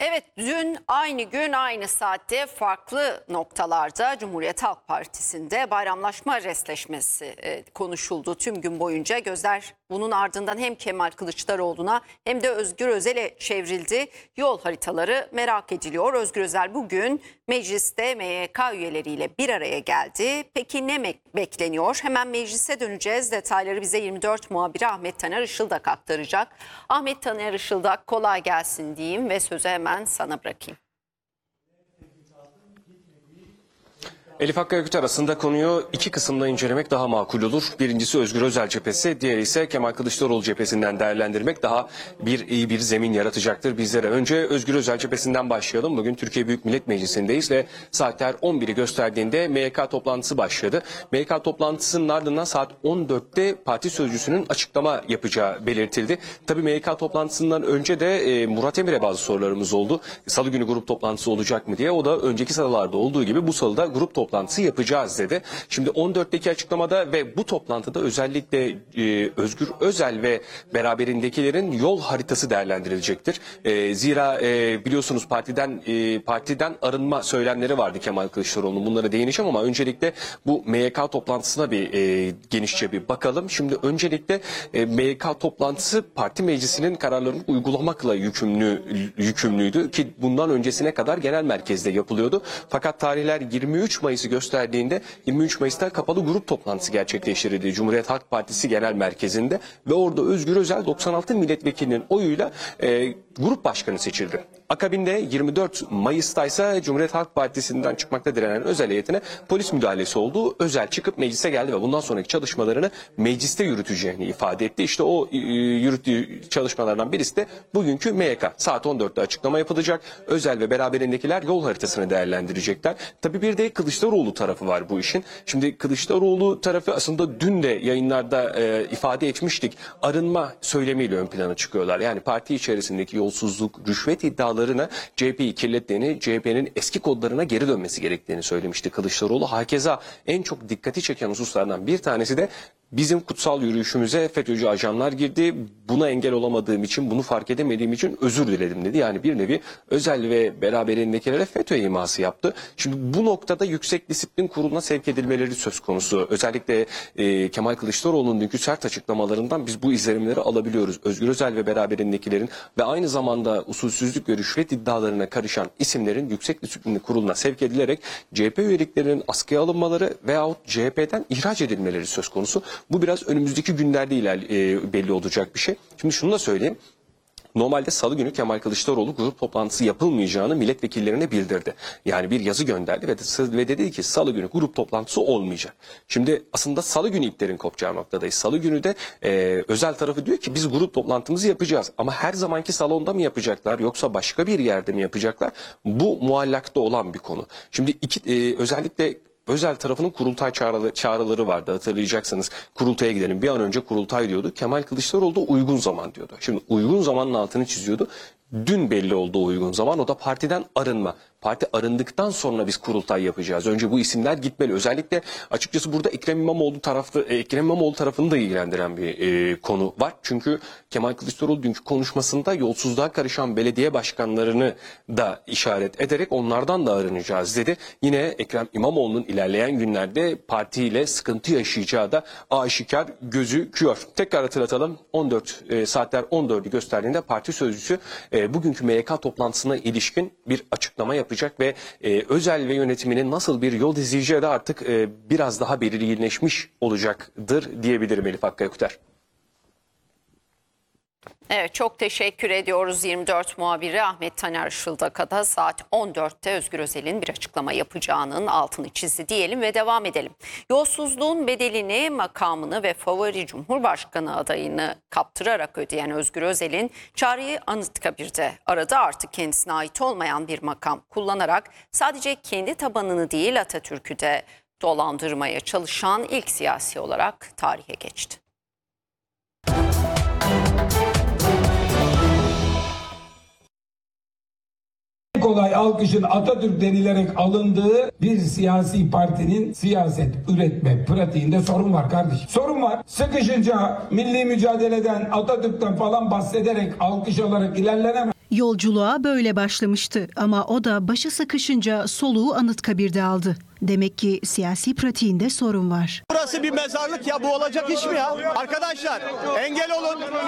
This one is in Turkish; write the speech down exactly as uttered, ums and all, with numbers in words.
Evet, dün aynı gün aynı saatte farklı noktalarda Cumhuriyet Halk Partisi'nde bayramlaşma restleşmesi e, konuşuldu tüm gün boyunca. Gözler bunun ardından hem Kemal Kılıçdaroğlu'na hem de Özgür Özel'e çevrildi. Yol haritaları merak ediliyor. Özgür Özel bugün mecliste M Y K üyeleriyle bir araya geldi. Peki ne bekleniyor? Hemen meclise döneceğiz. Detayları bize yirmi dört muhabiri Ahmet Taner Işıldak aktaracak. Ahmet Taner Işıldak, kolay gelsin diyeyim ve sözü hemen sana bırakayım. Elif Hakkı Öküt arasında konuyu iki kısımda incelemek daha makul olur. Birincisi Özgür Özel cephesi, diğeri ise Kemal Kılıçdaroğlu cephesinden değerlendirmek daha bir iyi bir zemin yaratacaktır bizlere. Önce Özgür Özel cephesinden başlayalım. Bugün Türkiye Büyük Millet Meclisi'ndeyiz ve saatler on biri gösterdiğinde M Y K toplantısı başladı. M Y K toplantısının ardından saat on dörtte parti sözcüsünün açıklama yapacağı belirtildi. Tabii M Y K toplantısından önce de e, Murat Emir'e bazı sorularımız oldu. Salı günü grup toplantısı olacak mı diye. O da önceki salılarda olduğu gibi bu salıda grup toplantısı toplantısı yapacağız dedi. Şimdi on dörtteki açıklamada ve bu toplantıda özellikle e, Özgür Özel ve beraberindekilerin yol haritası değerlendirilecektir. E, zira e, biliyorsunuz partiden e, partiden arınma söylemleri vardı Kemal Kılıçdaroğlu'nun. Bunlara değineceğim ama öncelikle bu M Y K toplantısına bir e, genişçe bir bakalım. Şimdi öncelikle e, M Y K toplantısı parti meclisinin kararlarını uygulamakla yükümlü yükümlüydü ki bundan öncesine kadar genel merkezde yapılıyordu. Fakat tarihler yirmi üç Mayıs'ı gösterdiğinde yirmi üç Mayıs'ta kapalı grup toplantısı gerçekleştirildi Cumhuriyet Halk Partisi Genel Merkezi'nde ve orada Özgür Özel doksan altı milletvekilinin oyuyla e, grup başkanı seçildi. Akabinde yirmi dört Mayıs'ta ise Cumhuriyet Halk Partisi'nden çıkmakta direnen Özel heyetine polis müdahalesi oldu. Özel çıkıp meclise geldi ve bundan sonraki çalışmalarını mecliste yürüteceğini ifade etti. İşte o e, yürüttüğü çalışmalardan birisi de bugünkü M Y K. Saat on dörtte açıklama yapılacak. Özel ve beraberindekiler yol haritasını değerlendirecekler. Tabii bir de Kılıçdaroğlu tarafı var bu işin. Şimdi Kılıçdaroğlu tarafı aslında dün de yayınlarda e, ifade etmiştik. Arınma söylemiyle ön plana çıkıyorlar. Yani parti içerisindeki yolsuzluk, rüşvet iddialarına C H P'yi kirlettiğini, C H P'nin eski kodlarına geri dönmesi gerektiğini söylemişti Kılıçdaroğlu. Hakeza en çok dikkati çeken hususlardan bir tanesi de bizim kutsal yürüyüşümüze FETÖ'cü ajanlar girdi. Buna engel olamadığım için, bunu fark edemediğim için özür diledim dedi. Yani bir nevi Özel ve beraberindekilere FETÖ iması yaptı. Şimdi bu noktada Yüksek Disiplin Kurulu'na sevk edilmeleri söz konusu. Özellikle e, Kemal Kılıçdaroğlu'nun dünkü sert açıklamalarından biz bu izlenimleri alabiliyoruz. Özgür Özel ve beraberindekilerin ve aynı zamanda usulsüzlük ve rüşvet iddialarına karışan isimlerin Yüksek Disiplin Kurulu'na sevk edilerek C H P üyeliklerinin askıya alınmaları veyahut C H P'den ihraç edilmeleri söz konusu. Bu biraz önümüzdeki günlerde iler, e, belli olacak bir şey. Şimdi şunu da söyleyeyim. Normalde salı günü Kemal Kılıçdaroğlu grup toplantısı yapılmayacağını milletvekillerine bildirdi. Yani bir yazı gönderdi ve, de, ve dedi ki salı günü grup toplantısı olmayacak. Şimdi aslında salı günü iplerin kopacağı noktadayız. Salı günü de e, Özel tarafı diyor ki biz grup toplantımızı yapacağız. Ama her zamanki salonda mı yapacaklar yoksa başka bir yerde mi yapacaklar? Bu muallakta olan bir konu. Şimdi iki, e, özellikle Özel tarafının kurultay çağrıları, çağrıları vardı, hatırlayacaksınız. Kurultaya gidelim. Bir an önce kurultay diyordu. Kemal Kılıçdaroğlu da uygun zaman diyordu. Şimdi uygun zamanın altını çiziyordu. Dün belli oldu o uygun zaman. O da partiden arınma. Parti arındıktan sonra biz kurultay yapacağız. Önce bu isimler gitmeli. Özellikle açıkçası burada Ekrem İmamoğlu tarafı, Ekrem İmamoğlu tarafını da ilgilendiren bir e, konu var. Çünkü Kemal Kılıçdaroğlu dünkü konuşmasında yolsuzluğa karışan belediye başkanlarını da işaret ederek onlardan da arınacağız dedi. Yine Ekrem İmamoğlu'nun ilerleyen günlerde partiyle sıkıntı yaşayacağı da aşikar gözüküyor. Tekrar hatırlatalım. on dört e, saatler on dördü gösterdiğinde parti sözcüsü e, bugünkü M Y K toplantısına ilişkin bir açıklama yapacak. yapacak ve e, Özel ve yönetiminin nasıl bir yol izleyeceği de artık e, biraz daha belirginleşmiş olacaktır diyebilirim Elif Hakkı Öküter. Evet, çok teşekkür ediyoruz yirmi dört muhabiri Ahmet Taner Işıldak'a da saat on dörtte Özgür Özel'in bir açıklama yapacağının altını çizdi diyelim ve devam edelim. Yolsuzluğun bedelini, makamını ve favori Cumhurbaşkanı adayını kaptırarak ödeyen Özgür Özel'in çağrıyı Anıtkabir'de aradı. Artık kendisine ait olmayan bir makam kullanarak sadece kendi tabanını değil Atatürk'ü de dolandırmaya çalışan ilk siyasi olarak tarihe geçti. Kolay alkışın Atatürk denilerek alındığı bir siyasi partinin siyaset üretme pratiğinde sorun var kardeşim. Sorun var. Sıkışınca milli mücadeleden, Atatürk'ten falan bahsederek, alkış alarak ilerlenemez. Yolculuğa böyle başlamıştı ama o da başı sıkışınca soluğu Anıtkabir'de aldı. Demek ki siyasi pratiğinde sorun var. Burası bir mezarlık ya, bu olacak iş mi ya? Arkadaşlar engel olun.